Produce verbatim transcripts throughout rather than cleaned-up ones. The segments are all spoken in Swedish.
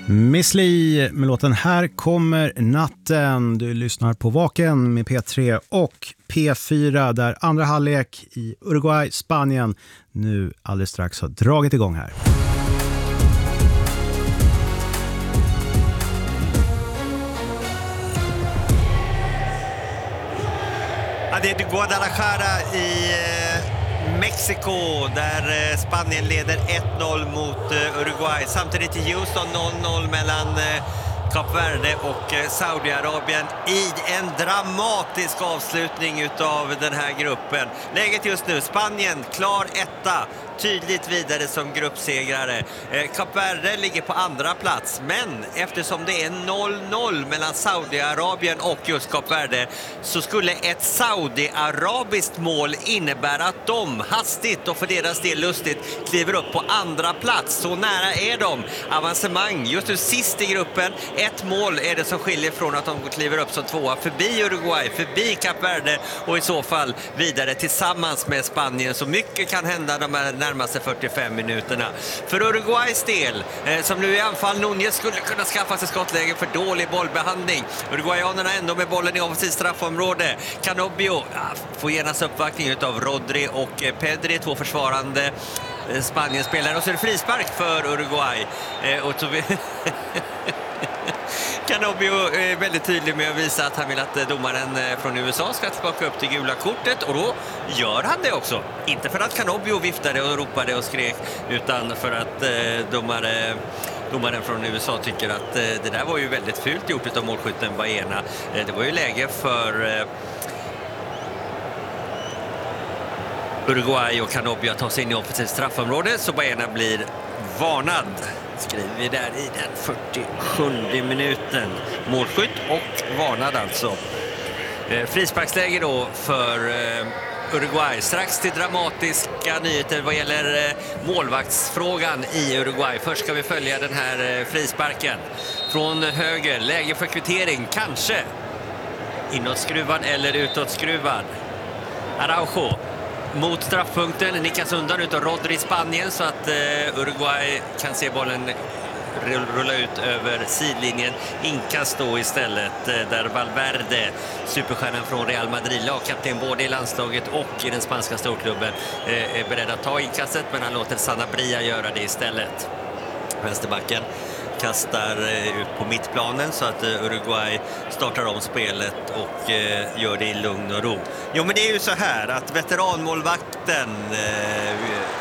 Miss Li med låten Här kommer natten. Du lyssnar på Vaken med P tre och P fyra där andra halvlek i Uruguay, Spanien nu alldeles strax har dragit igång här. Ja, det är Guadalajara i Mexiko där Spanien leder ett noll mot Uruguay. Samtidigt i Houston noll noll mellan Kap Verde och Saudiarabien i en dramatisk avslutning utav den här gruppen. Läget just nu, Spanien klar etta, tydligt vidare som gruppsegrare. Kap Verde ligger på andra plats, men eftersom det är noll noll mellan Saudiarabien och just Kap Verde så skulle ett saudiarabiskt mål innebära att de hastigt och för deras del lustigt kliver upp på andra plats. Så nära är de avancemang. Just nu sist i gruppen, ett mål är det som skiljer från att de kliver upp som tvåa förbi Uruguay, förbi Kap Verde och i så fall vidare tillsammans med Spanien. Så mycket kan hända de här närmaste fyrtiofem minuterna. För Uruguays del, eh, som nu i anfall, Núñez skulle kunna skaffa sig skottläge för dålig bollbehandling. Uruguayanerna ändå med bollen i offensivt straffområde. Canobbio ja, får genast uppvaktning av Rodri och eh, Pedri, två försvarande eh, Spanien-spelare. Och så är det frispark för Uruguay. Eh, och så vi Canobbio är väldigt tydlig med att visa att han vill att domaren från U S A ska tillbaka upp till gula kortet, och då gör han det också. Inte för att Canobbio viftade och ropade och skrek, utan för att eh, domare, domaren från U S A tycker att eh, det där var ju väldigt fult gjort av målskytten Baena. Eh, det var ju läge för eh, Uruguay och Canobbio att ta sig in i offensivt straffområde, så Baena blir varnad. Skriver vi där i den fyrtiosjunde minuten. Målskytt och varnad alltså. Eh, frisparksläge då för eh, Uruguay. Strax till dramatiska nyheter vad gäller eh, målvaktsfrågan i Uruguay. Först ska vi följa den här eh, frisparken. Från höger, läge för kvittering. Kanske inåtskruvad eller utåtskruvad. Araujo mot straffpunkten, nickas undan utav Rodri i Spanien så att eh, Uruguay kan se bollen rulla ut över sidlinjen. Inkast då istället eh, där Valverde, superstjärnan från Real Madrid, lagkapten både i landslaget och i den spanska storklubben, eh, är beredd att ta inkastet, men han låter Sanabria göra det istället. Vänsterbacken kastar ut på mittplanen så att Uruguay startar om spelet och eh, gör det i lugn och ro. Jo, men det är ju så här att veteranmålvakten eh,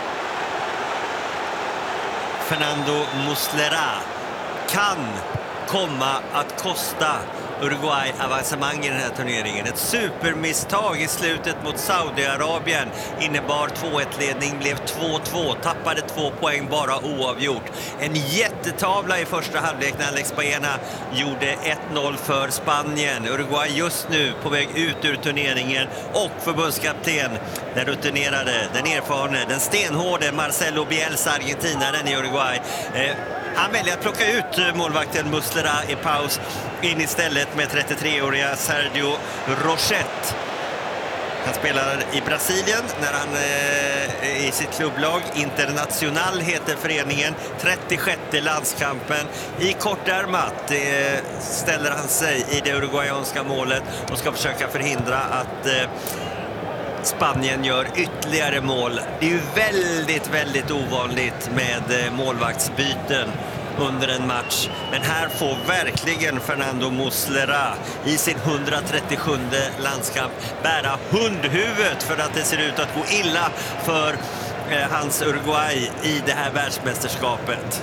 Fernando Muslera kan komma att kosta Uruguay avancemang i den här turneringen. Ett supermisstag i slutet mot Saudiarabien innebar två ett-ledning, blev två två, tappade två poäng, bara oavgjort. En jättetavla i första halvlek när Alex Baena gjorde ett noll för Spanien. Uruguay just nu på väg ut ur turneringen, och förbundskapten, den rutinerade, den erfarne, den stenhårde Marcelo Bielsa, argentinaren i Uruguay. Eh, Han väljer att plocka ut målvakten Muslera i paus, in istället med trettiotreåriga Sergio Rochette. Han spelar i Brasilien när han eh, i sitt klubblag Internacional heter föreningen. trettiosjätte landskampen. I kortärmat eh, ställer han sig i det uruguayanska målet och ska försöka förhindra att eh, Spanien gör ytterligare mål. Det är ju väldigt, väldigt ovanligt med målvaktsbyten under en match. Men här får verkligen Fernando Muslera i sin hundratrettiosjunde landskamp bära hundhuvudet för att det ser ut att gå illa för eh, hans Uruguay i det här världsmästerskapet.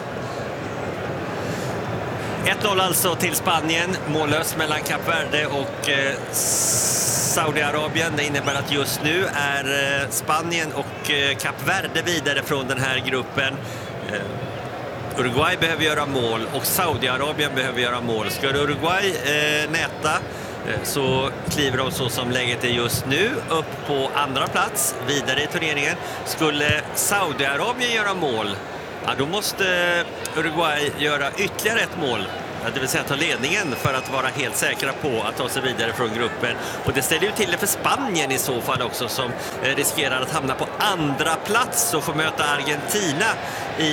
ett noll alltså till Spanien. Mållös mellan Kap Verde och eh, Saudiarabien. Det innebär att just nu är eh, Spanien och eh, Kap Verde vidare från den här gruppen. Eh, Uruguay behöver göra mål och Saudiarabien behöver göra mål. Ska Uruguay eh, näta eh, så kliver de, så som läget är just nu, upp på andra plats vidare i turneringen. Skulle Saudiarabien göra mål, ja, då måste Uruguay göra ytterligare ett mål. Det vill säga ta ledningen för att vara helt säkra på att ta sig vidare från gruppen. Och det ställer ju till det för Spanien i så fall också, som riskerar att hamna på andra plats och få möta Argentina i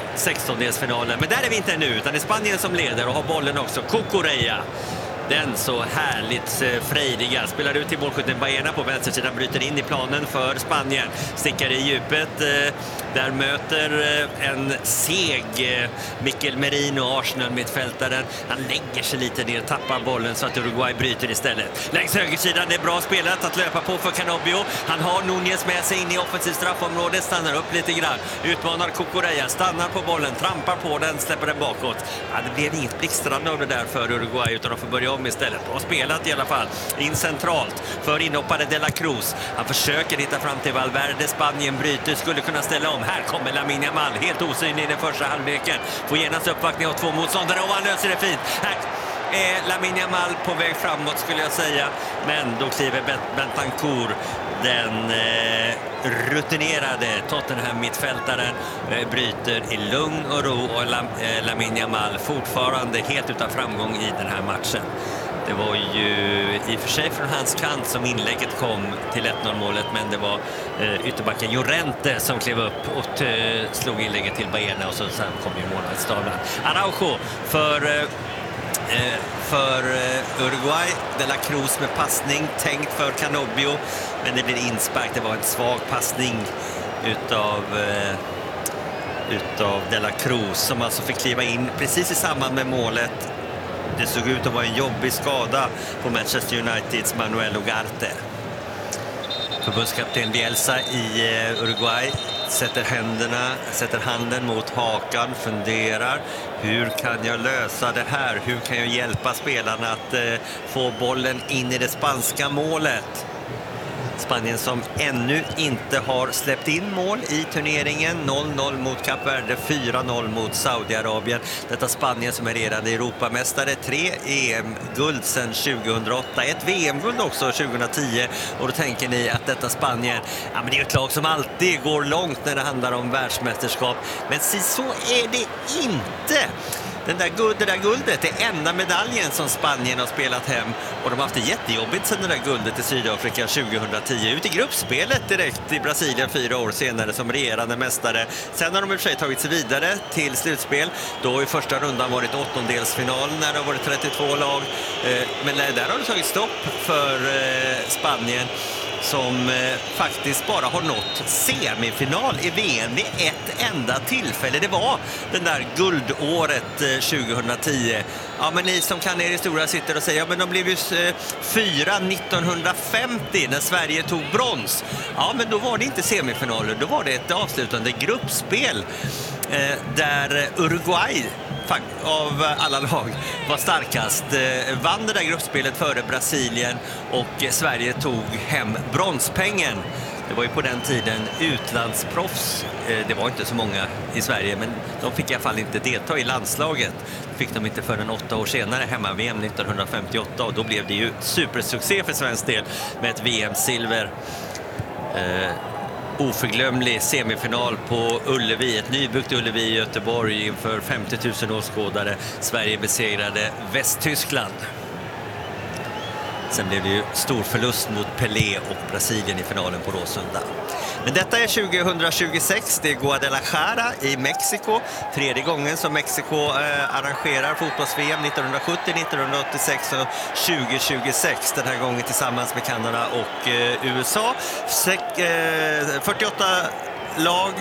sextondelsfinalen. Men där är vi inte ännu, utan det är Spanien som leder och har bollen också. Cucurella. Den så härligt frejdiga spelar ut till målskytten Baena på vänstersidan, bryter in i planen för Spanien, stickar i djupet, där möter en seg Mikel Merino, Arsenal-mittfältaren. Han lägger sig lite ner, tappar bollen så att Uruguay bryter istället. Längs högersidan, det är bra spelat att löpa på för Canobbio. Han har Núñez med sig in i offensivt straffområde, stannar upp lite grann, utmanar Cucurella, stannar på bollen, trampar på den, släpper den bakåt. Ja, det blev inget blixtrande av det där för Uruguay, utan de får börja om istället. Bra spelat i alla fall. In centralt för inhoppare De La Cruz. Han försöker hitta fram till Valverde. Spanien bryter, skulle kunna ställa om. Här kommer Lamine Yamal, helt osynlig i den första halvleken. Får genast uppvaktning av två motståndare och han löser det fint. Här är Lamine Yamal på väg framåt skulle jag säga. Men då kliver Bentancur, den eh, rutinerade Tottenham-mittfältaren, eh, bryter i lugn och ro, och Lam, eh, Lamine Yamal fortfarande helt utan framgång i den här matchen. Det var ju i och för sig från hans kant som inlägget kom till ett noll-målet, men det var eh, ytterbacken Llorente som klev upp och eh, slog inlägget till Baena, och så sen kom ju målvaktstavlan. Araujo för eh, för Uruguay. De La Cruz med passning, tänkt för Canobbio, men det blir inspark. Det var en svag passning utav utav De La Cruz, som alltså fick kliva in precis i samband med målet. Det såg ut att vara en jobbig skada på Manchester Uniteds Manuel Ugarte. Förbundskapten Bielsa i Uruguay sätter händerna, sätter handen mot hakan, funderar. Hur kan jag lösa det här? Hur kan jag hjälpa spelarna att eh, få bollen in i det spanska målet? Spanien som ännu inte har släppt in mål i turneringen. noll noll mot Kap Verde, fyra noll mot Saudiarabien. Detta Spanien som är redan Europamästare, tre E M-guld sedan tjugohundraåtta, ett V M-guld också tjugohundratio. Och då tänker ni att detta Spanien, ja, men det är ett lag som alltid går långt när det handlar om världsmästerskap. Men så är det inte. Den där guld, det där guldet är enda medaljen som Spanien har spelat hem, och de har haft det jättejobbigt sedan det där guldet i Sydafrika tjugohundratio. Ut i gruppspelet direkt i Brasilien fyra år senare som regerande mästare. Sen har de i och för sig tagit sig vidare till slutspel. Då i första rundan varit åttondelsfinal när det har varit trettiotvå lag. Men där har det tagit stopp för Spanien, som eh, faktiskt bara har nått semifinal i V M vid ett enda tillfälle. Det var den där guldåret eh, tjugohundratio. Ja, men ni som kan er historia sitter och säger, ja, men de blev ju eh, fyra nittonhundrafemtio när Sverige tog brons. Ja, men då var det inte semifinaler, då var det ett avslutande gruppspel eh, där Uruguay av alla lag var starkast, vann det där gruppspelet före Brasilien, och Sverige tog hem bronspengen. Det var ju på den tiden utlandsproffs, det var inte så många i Sverige, men de fick i alla fall inte delta i landslaget. Det fick de inte förrän åtta år senare, hemma-V M nittonhundrafemtioåtta, och då blev det ju supersuccé för svensk del med ett V M-silver. Eh, oförglömlig semifinal på Ullevi, ett nybyggt Ullevi i Göteborg inför femtio tusen åskådare. Sverige besegrade Västtyskland. Sen blev det ju stor förlust mot Pelé och Brasilien i finalen på Råsunda. Men detta är tjugohundratjugosex, det är Guadalajara i Mexiko. Tredje gången som Mexiko eh, arrangerar fotbolls-V M, nittonhundrasjuttio, nittonhundraåttiosex och tjugohundratjugosex. Den här gången tillsammans med Kanada och eh, U S A. Sek, eh, fyrtioåtta lag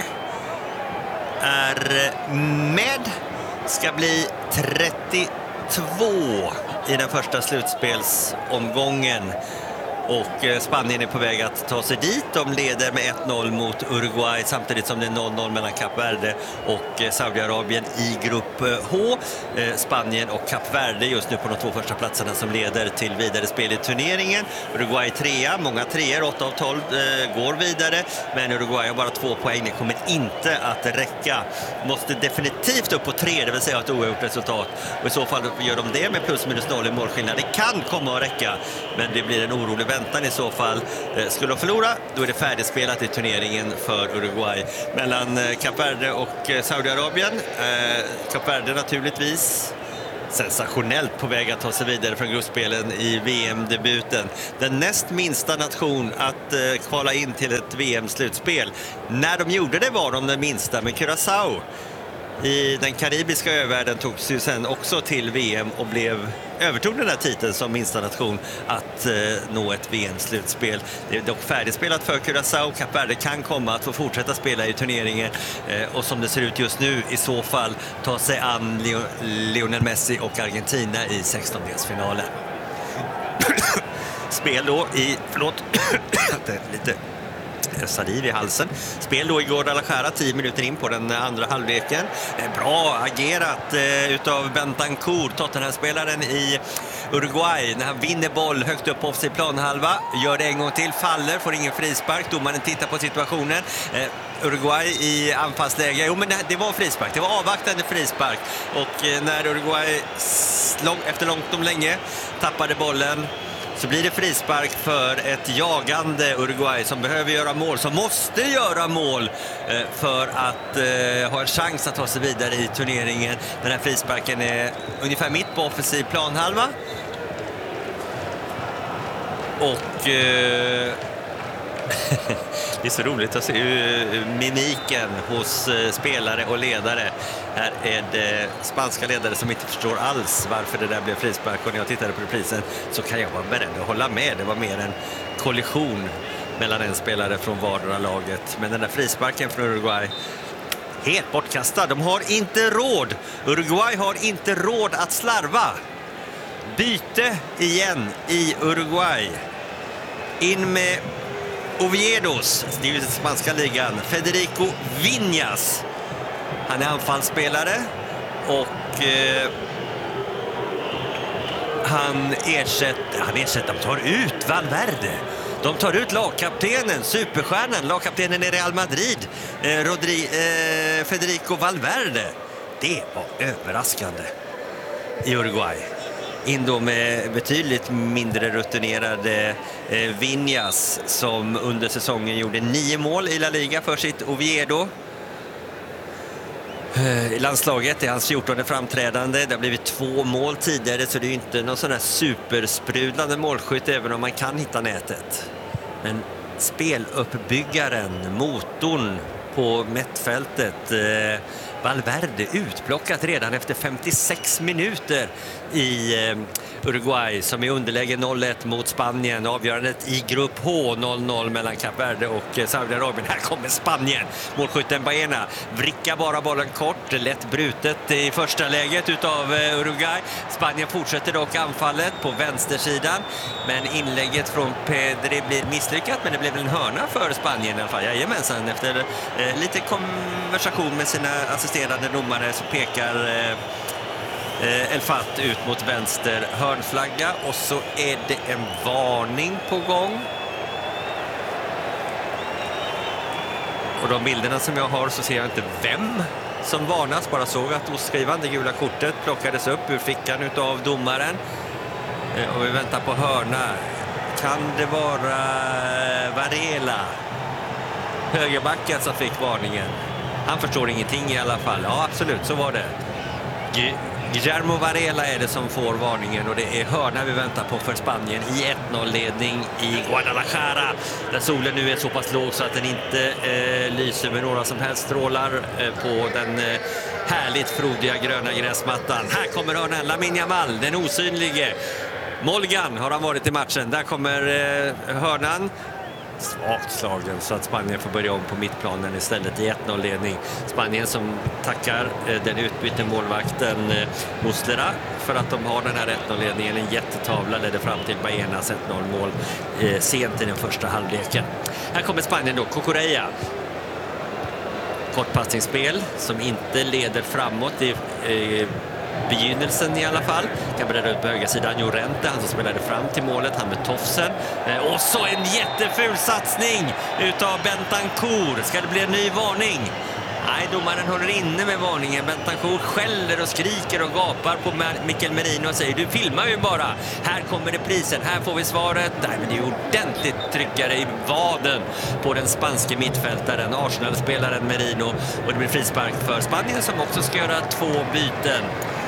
är med, ska bli trettiotvå i den första slutspelsomgången. Och Spanien är på väg att ta sig dit. De leder med ett noll mot Uruguay, samtidigt som det är noll noll mellan Kap Verde och Saudiarabien i grupp H. Spanien och Kap Verde just nu på de två första platserna som leder till vidare spel i turneringen. Uruguay trea, många treor, åtta av tolv går vidare. Men Uruguay har bara två poäng, det kommer inte att räcka. Måste definitivt upp på tre, det vill säga ett oavgjort resultat. Och i så fall gör de det med plus minus noll i målskillnad. Det kan komma att räcka, men det blir en orolig väntan i så fall. Skulle de förlora, då är det färdigspelat i turneringen för Uruguay. Mellan Kap Verde och Saudiarabien. Kap Verde naturligtvis sensationellt på väg att ta sig vidare från gruppspelen i V M-debuten. Den näst minsta nation att eh, kvala in till ett V M-slutspel. När de gjorde det var de den minsta, med Curaçao i den karibiska övärlden togs ju sen också till V M och blev övertog den här titeln som minsta nation att eh, nå ett V M-slutspel. Det är dock färdigspelat för Curaçao. Kap Verde kan komma att få fortsätta spela i turneringen eh, och som det ser ut just nu i så fall ta sig an Leo- Lionel Messi och Argentina i sextondelsfinalen. Spel då i, förlåt, lite saliv i halsen. Spel då i Guadalajara tio minuter in på den andra halvleken. Bra agerat eh, utav Bentancur, Tottenham-spelaren i Uruguay, när han vinner boll högt upp på sin planhalva, gör det en gång till, faller, får ingen frispark. Domaren tittar på situationen. eh, Uruguay i anfallsläge. Jo, men det var frispark. Det var avvaktande frispark. Och eh, när Uruguay lång, efter långt om länge tappade bollen, så blir det frispark för ett jagande Uruguay som behöver göra mål, som måste göra mål eh, för att eh, ha en chans att ta sig vidare i turneringen. Den här frisparken är ungefär mitt på offensiv planhalva. Och eh, det är så roligt att se mimiken hos spelare och ledare. Här är det spanska ledare som inte förstår alls varför det där blev frispark. Och när jag tittade på reprisen så kan jag vara beredd att hålla med. Det var mer en kollision mellan en spelare från vardera laget. Men den där frisparken från Uruguay, helt bortkastad. De har inte råd. Uruguay har inte råd att slarva. Byte igen i Uruguay. In med Oviedos, det är ju den spanska ligan, Federico Viñas. Han är anfallsspelare och eh, han ersätter, han ersätter, de tar ut Valverde. De tar ut lagkaptenen, superstjärnan, lagkaptenen i Real Madrid, eh, Rodri, eh, Federico Valverde. Det var överraskande i Uruguay. In då med betydligt mindre rutinerade eh, Viñas som under säsongen gjorde nio mål i La Liga för sitt Oviedo. Eh, I landslaget är hans fjortonde framträdande. Det har blivit två mål tidigare, så det är ju inte någon sån här supersprudlande målskytt även om man kan hitta nätet. Men speluppbyggaren, motorn på mittfältet, eh, Valverde, utplockat redan efter femtiosex minuter i eh, Uruguay som är underläge noll ett mot Spanien. Avgörandet i grupp H, noll noll mellan Kap Verde och eh, Saudiarabien. Här kommer Spanien. Målskytten Baena vrickar bara bollen kort, lätt brutet i första läget utav eh, Uruguay. Spanien fortsätter dock anfallet på vänstersidan, men inlägget från Pedri blir misslyckat, men det blev en hörna för Spanien i alla fall. Jajamensan, efter eh, lite konversation med sina assisterande domare så pekar eh, El Fat ut mot vänster hörnflagga, och så är det en varning på gång. Och de bilderna som jag har så ser jag inte vem som varnas, bara såg att oskrivande gula kortet plockades upp ur fickan utav domaren. Eh, och vi väntar på hörna. Kan det vara Varela, högerbacken, som fick varningen? Han förstår ingenting i alla fall. Ja, absolut, så var det. Guillermo Varela är det som får varningen, och det är hörna vi väntar på för Spanien i ett noll-ledning i Guadalajara, där solen nu är så pass låg så att den inte eh, lyser med några som helst strålar eh, på den eh, härligt frodiga gröna gräsmattan. Här kommer hörnan, Lamine Yamal, den osynlige. Molgan har han varit i matchen. Där kommer eh, hörnan. Svagt slagen så att Spanien får börja om på mittplanen istället i ett noll-ledning. Spanien som tackar eh, den utbytte målvakten eh, Muslera för att de har den här ett noll-ledningen. En jättetavla ledde fram till Baenas ett noll-mål eh, sent i den första halvleken. Här kommer Spanien då, Cucurella. Kortpassningsspel som inte leder framåt i eh, begynnelsen i alla fall. Kan bredda ut på höga sidan Llorente, han som spelade fram till målet, han med tofsen. Eh, och så en jätteful satsning utav Bentancur. Ska det bli en ny varning? Nej, domaren håller inne med varningen. Bentancur skäller och skriker och gapar på Mikel Merino och säger: du filmar ju bara. Här kommer det prisen, här får vi svaret. Nej, men det är ordentligt tryckare i vaden på den spanske mittfältaren, Arsenal-spelaren Merino. Och det blir frispark för Spanien som också ska göra två byten.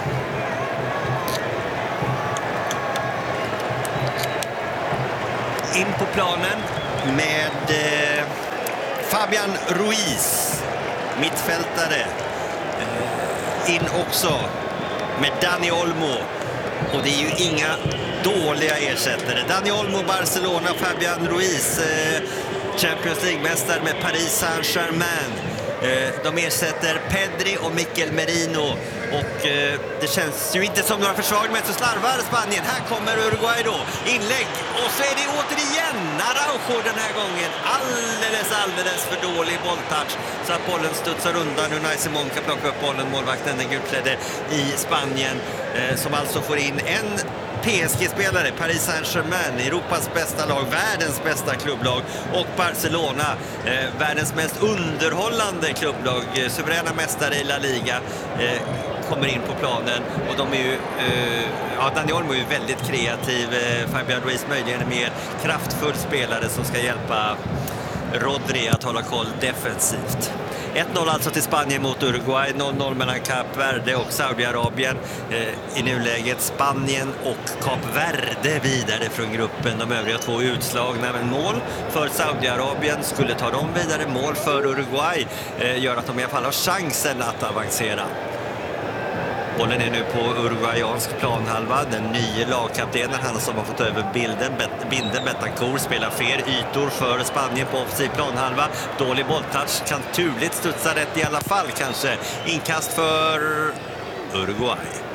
In på planen med eh, Fabian Ruiz, mittfältare. Eh, in också med Dani Olmo. Och det är ju inga dåliga ersättare. Dani Olmo, Barcelona, Fabian Ruiz, eh, Champions League-mästare med Paris Saint-Germain. Eh, de ersätter Pedri och Mikel Merino. Och eh, det känns ju inte som några försvagningar, men så slarvar Spanien. Här kommer Uruguay då. Inlägg. Och så är det återigen Araujo den här gången. Alldeles, alldeles för dålig bolltouch. Så att bollen studsar undan. Unai Simon kan plocka upp bollen. Målvakten, den gulklädde i Spanien. Eh, som alltså får in en P S G-spelare, Paris Saint-Germain, Europas bästa lag, världens bästa klubblag, och Barcelona, eh, världens mest underhållande klubblag, eh, suveräna mästare i La Liga, eh, kommer in på planen. Och de är ju, eh, ja, Dani Olmo är ju väldigt kreativ, eh, Fabian Ruiz möjligen en mer kraftfull spelare som ska hjälpa Rodri att hålla koll defensivt. ett noll alltså till Spanien mot Uruguay, noll noll mellan Kap Verde och Saudiarabien. Eh, I nuläget Spanien och Kap Verde vidare från gruppen. De övriga två utslagna, men mål för Saudiarabien skulle ta dem vidare. Mål för Uruguay eh, gör att de i alla fall har chansen att avancera. Bollen är nu på uruguayansk planhalva. Den nya lagkaptenen, han som har fått över bilden, binden Betancourt, spelar fel ytor för Spanien på offensiv planhalva. Dålig bolltouch, kan turligt studsa rätt i alla fall kanske. Inkast för Uruguay.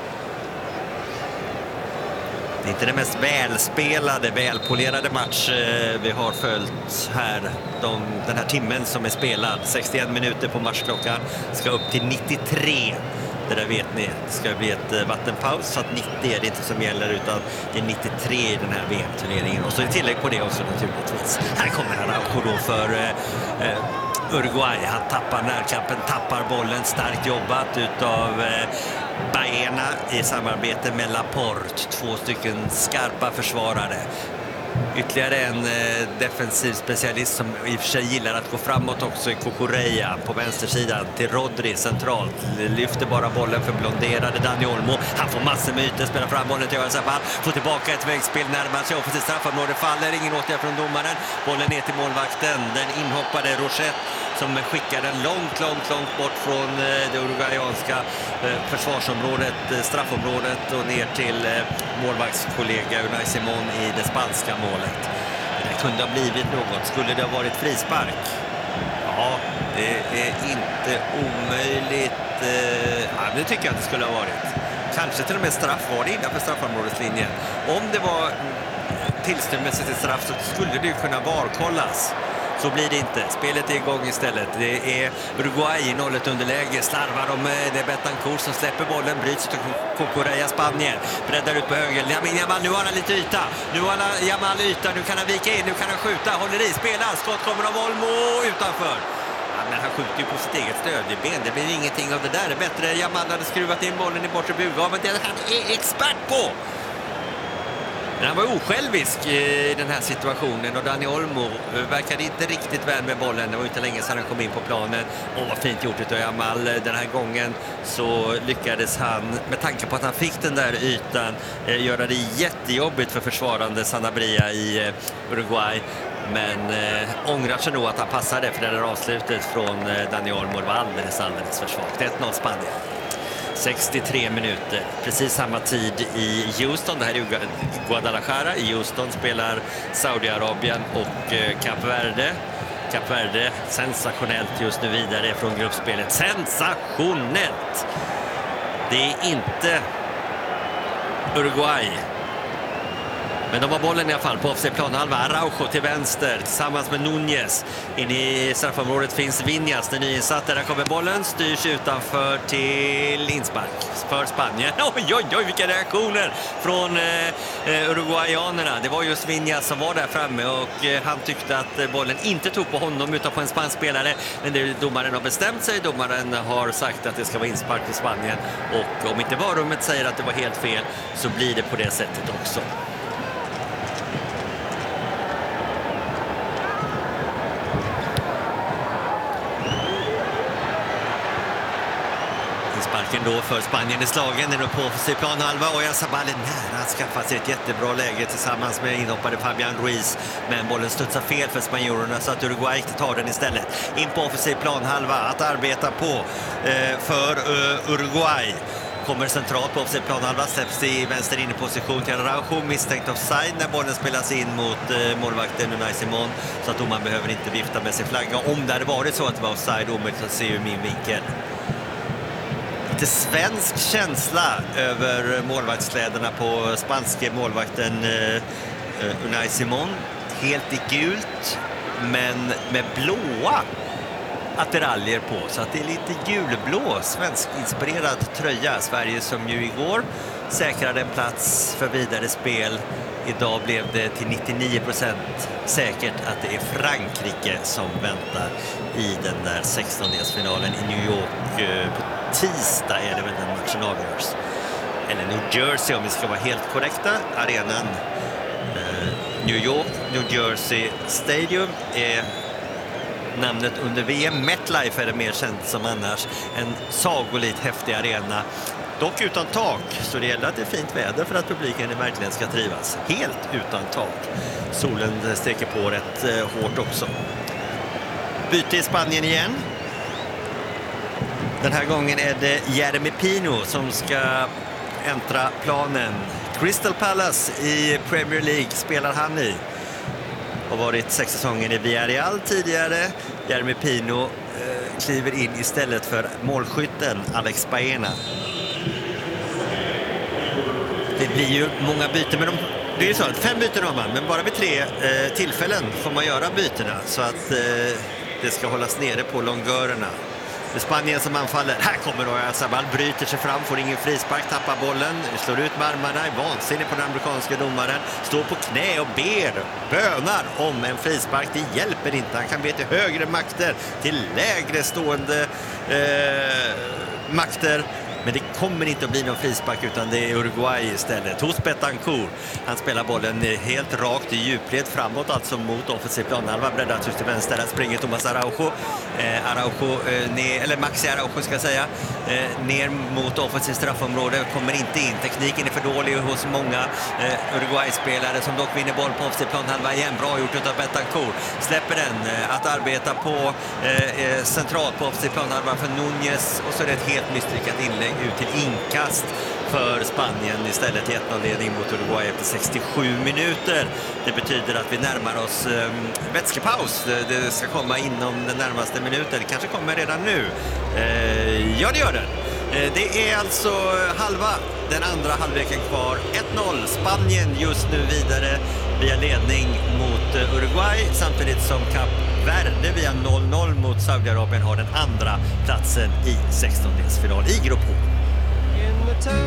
Det är inte den mest välspelade, välpolerade match vi har följt här. De, den här timmen som är spelad, sextioen minuter på matchklockan, ska upp till nittiotre. Det där vet ni, det ska bli ett vattenpaus, så att nittio är det inte som gäller, utan det är nittiotre i den här V M-turneringen. Och så är det tillägg på det också naturligtvis. Här kommer Araujo då för eh, Uruguay. Han tappar närkampen, tappar bollen, starkt jobbat utav eh, Baena i samarbete med Laporte. Två stycken skarpa försvarare. Ytterligare en eh, defensiv specialist som i och för sig gillar att gå framåt också, i Cucurella på vänstersidan till Rodri centralt. Lyfter bara bollen för blonderade Dani Olmo. Han får massor med ytor, spelar fram bollen till Oyarzabal. Får tillbaka ett vägspel, närmar sig offensivt straffområde, faller, ingen åtgärd från domaren. Bollen ner till målvakten, den inhoppade Rochette som skickar den långt, långt, långt bort från eh, det uruguayanska eh, försvarsområdet, eh, straffområdet, och ner till eh, målvaktskollega Unai Simon i det spanska målet. Det kunde ha blivit något. Skulle det ha varit frispark? Ja, det är inte omöjligt. Eh, ja, det tycker jag att det skulle ha varit. Kanske till och med straff var det innanför straffområdeslinjen. Om det var tillstymmelse till straff så skulle det ju kunna varkollas. Så blir det inte. Spelet är igång istället. Det är Uruguay i noll ett underläge. Slarvar de med det, Betancourt som släpper bollen. Bryts till Cucurella, Spanien. Breddar ut på höger. Lamine Yamal, nu har han lite yta. Nu har han Yamal yta. Nu kan han vika in. Nu kan han skjuta. Håller i. Spelar. Skott kommer av Olmo utanför. Ja, men han skjuter ju på sitt eget stödben. Det blir ingenting av det där. Det är bättre. Yamal hade skruvat in bollen i bortre burgaven. Det är han är expert på. Men han var osjälvisk i den här situationen, och Dani Olmo verkade inte riktigt väl med bollen. Det var inte länge sedan han kom in på planen. Åh, vad fint gjort utav Yamal. Den här gången så lyckades han, med tanke på att han fick den där ytan, göra det jättejobbigt för försvarande Sanabria i Uruguay. Men äh, ångrar sig nog att han passade, för det där avslutet från äh, Dani Olmo var alldeles, alldeles för svagt. ett noll Spanien. sextiotre minuter, precis samma tid i Houston. Det här är Guadalajara. I Houston spelar Saudiarabien och eh, Kap Verde. Kap Verde, sensationellt just nu vidare från gruppspelet. Sensationellt! Det är inte Uruguay. Men de har bollen i alla fall på offside planhalva. Araujo till vänster tillsammans med Núñez. In i straffområdet finns Viñas, den nyinsatte. Där kommer bollen, styrs utanför till inspark för Spanien. Oj, oj, oj, vilka reaktioner från eh, uruguayanerna. Det var just Viñas som var där framme, och eh, han tyckte att eh, bollen inte tog på honom utan på en spansk spelare. Men det, domaren har bestämt sig. Domaren har sagt att det ska vara inspark för Spanien. Och om inte varummet säger att det var helt fel, så blir det på det sättet också. Frisparken då för Spanien i slagen. Den är på offensiv planhalva och Oyarzabal är nära att skaffa sig ett jättebra läge tillsammans med inhoppade Fabian Ruiz. Men bollen studsar fel för spanjorerna så att Uruguay tar den istället. In på offensiv planhalva att arbeta på eh, för uh, Uruguay. Kommer centralt på offensiv planhalva, släpps i vänster inne position till Araujo, misstänkt offside när bollen spelas in mot eh, målvakten Unai Simon, så att domaren behöver inte vifta med sin flagga. Om det hade varit så att det var offside, omöjligt att se ur min vinkel. Lite svensk känsla över målvaktskläderna på spanske målvakten eh, Unai Simon. Helt i gult, men med blåa attiraljer på, så att det är lite gulblå svensk-inspirerad tröja. Sverige som ju igår säkrade en plats för vidare spel. Idag blev det till nittionio procent säkert att det är Frankrike som väntar i den där sextondelsfinalen i New York. På tisdag är det väl den matchen avgörs. Eller New Jersey om vi ska vara helt korrekta. Arenan New York, New Jersey Stadium är namnet under V M. MetLife är det mer känt som annars. En sagolikt häftig arena. Dock utan tak, så det gäller att det är fint väder för att publiken verkligen ska trivas. Helt utan tak. Solen steker på rätt eh, hårt också. Byte i Spanien igen. Den här gången är det Jeremy Pino som ska äntra planen. Crystal Palace i Premier League spelar han i. Har varit sex säsonger i Villarreal tidigare. Jeremy Pino eh, kliver in istället för målskytten Alex Baena. Det blir ju många byten, men de, det är ju så att fem byten har man, men bara vid tre eh, tillfällen får man göra bytena så att eh, det ska hållas nere på longörerna. Det är Spanien som anfaller. Här kommer Oyarzabal, bryter sig fram, får ingen frispark, tappar bollen, slår ut med armarna, är vansinnig på den amerikanska domaren, står på knä och ber, bönar om en frispark. Det hjälper inte, han kan be till högre makter, till lägre stående eh, makter. Men det kommer inte att bli någon frispark utan det är Uruguay istället. Hos Betancourt. Han spelar bollen helt rakt i djupled framåt, alltså mot offensiv planhalva. Breddat just till vänster. Där springer Thomas Araujo. Eh, Araujo eh, ner, eller Maxi Araujo ska jag säga. Eh, ner mot offensiv straffområde. Kommer inte in. Tekniken är för dålig hos många eh, Uruguay-spelare som dock vinner boll på offensiv planhalva igen. Bra gjort av Betancourt. Släpper den eh, att arbeta på eh, centralt på offensiv planhalva för Núñez. Och så är det ett helt misslyckat inlägg ut till inkast för Spanien istället i ett noll-ledning mot Uruguay efter sextiosju minuter. Det betyder att vi närmar oss eh, vätskepaus. Det, det ska komma inom den närmaste minuten. Det kanske kommer redan nu. Eh, ja, det gör det. Eh, det är alltså halva den andra halvleken kvar. ett noll. Spanien just nu vidare via ledning mot eh, Uruguay, samtidigt som Kap Verde via noll noll mot Saudiarabien har den andra platsen i sextondelsfinal i grupp H.